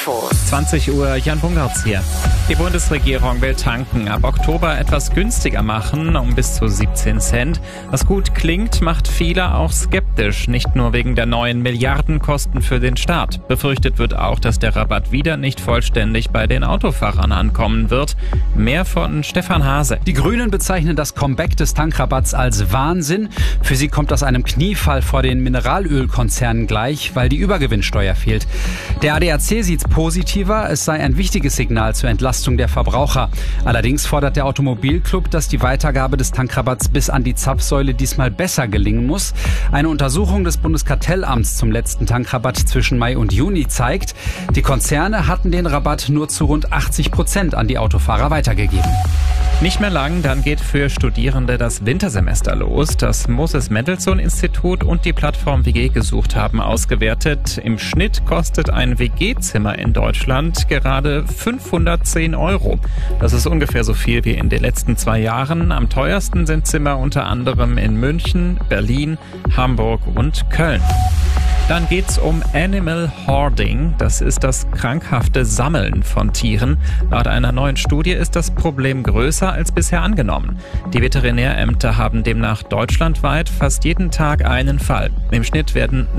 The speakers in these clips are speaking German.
Infos. 20 Uhr, Jan Bungartz hier. Die Bundesregierung will Tanken ab Oktober etwas günstiger machen, um bis zu 17 Cent. Was gut klingt, macht viele auch skeptisch, nicht nur wegen der neuen Milliardenkosten für den Staat. Befürchtet wird auch, dass der Rabatt wieder nicht vollständig bei den Autofahrern ankommen wird. Mehr von Stefan Hase. Die Grünen bezeichnen das Comeback des Tankrabatts als Wahnsinn. Für sie kommt das einem Kniefall vor den Mineralölkonzernen gleich, weil die Übergewinnsteuer fehlt. Der ADAC sieht's positiver, es sei ein wichtiges Signal zur Entlastung der Verbraucher. Allerdings fordert der Automobilclub, dass die Weitergabe des Tankrabatts bis an die Zapfsäule diesmal besser gelingen muss. Eine Untersuchung des Bundeskartellamts zum letzten Tankrabatt zwischen Mai und Juni zeigt, die Konzerne hatten den Rabatt nur zu rund 80% an die Autofahrer weitergegeben. Nicht mehr lang, dann geht für Studierende das Wintersemester los. Das Moses-Mendelssohn-Institut und die Plattform WG gesucht haben ausgewertet. Im Schnitt kostet ein WG-Zimmer in Deutschland gerade 510 €. Das ist ungefähr so viel wie in den letzten 2 Jahren. Am teuersten sind Zimmer unter anderem in München, Berlin, Hamburg und Köln. Dann geht's um Animal Hoarding. Das ist das krankhafte Sammeln von Tieren. Laut einer neuen Studie ist das Problem größer als bisher angenommen. Die Veterinärämter haben demnach deutschlandweit fast jeden Tag einen Fall. Im Schnitt werden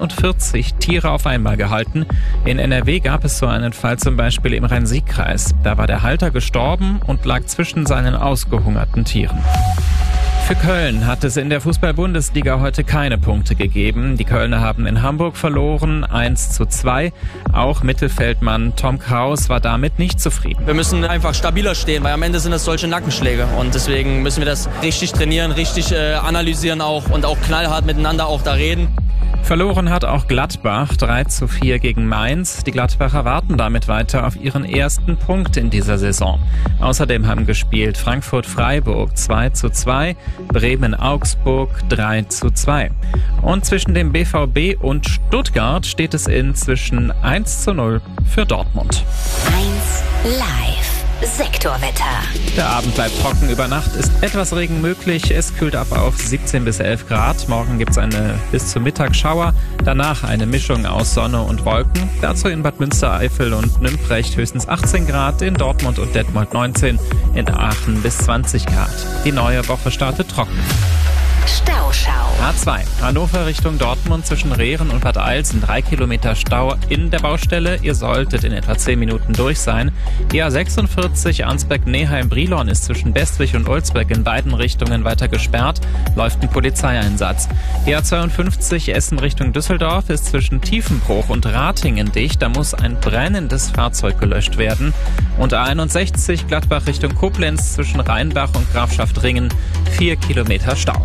47 Tiere auf einmal gehalten. In NRW gab es so einen Fall zum Beispiel im Rhein-Sieg-Kreis. Da war der Halter gestorben und lag zwischen seinen ausgehungerten Tieren. Für Köln hat es in der Fußball-Bundesliga heute keine Punkte gegeben. Die Kölner haben in Hamburg verloren, 1:2. Auch Mittelfeldmann Tom Kraus war damit nicht zufrieden. Wir müssen einfach stabiler stehen, weil am Ende sind das solche Nackenschläge. Und deswegen müssen wir das richtig trainieren, richtig analysieren auch und auch knallhart miteinander auch da reden. Verloren hat auch Gladbach 3:4 gegen Mainz. Die Gladbacher warten damit weiter auf ihren ersten Punkt in dieser Saison. Außerdem haben gespielt Frankfurt-Freiburg 2:2, Bremen-Augsburg 3:2. Und zwischen dem BVB und Stuttgart steht es inzwischen 1:0 für Dortmund. 1 Live. Sektorwetter. Der Abend bleibt trocken. Über Nacht ist etwas Regen möglich. Es kühlt ab auf 17 bis 11 Grad. Morgen gibt es eine bis zum Mittag Schauer. Danach eine Mischung aus Sonne und Wolken. Dazu in Bad Münstereifel und Nümprecht höchstens 18 Grad. In Dortmund und Detmold 19. In Aachen bis 20 Grad. Die neue Woche startet trocken. Stauschau. A2, Hannover Richtung Dortmund zwischen Rehren und Bad Eilsen, 3 Kilometer Stau in der Baustelle. Ihr solltet in etwa 10 Minuten durch sein. Die A46 Arnsberg-Neheim-Brilon ist zwischen Bestwig und Ulzberg in beiden Richtungen weiter gesperrt. Läuft ein Polizeieinsatz. Die A52 Essen Richtung Düsseldorf ist zwischen Tiefenbruch und Ratingen dicht. Da muss ein brennendes Fahrzeug gelöscht werden. Und A61 Gladbach Richtung Koblenz zwischen Rheinbach und Grafschaft Ringen, 4 Kilometer Stau.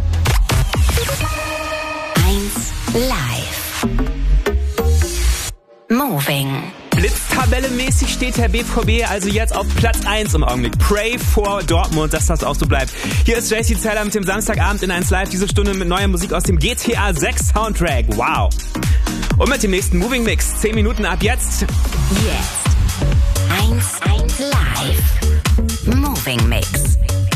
1 Live. Moving. Blitztabelle-mäßig steht der BVB also jetzt auf Platz 1 im Augenblick. Pray for Dortmund, dass das auch so bleibt. Hier ist JC Zeller mit dem Samstagabend in 1 Live, diese Stunde mit neuer Musik aus dem GTA 6 Soundtrack. Wow. Und mit dem nächsten Moving Mix. 10 Minuten ab jetzt. Jetzt. 1 Live. Moving Mix.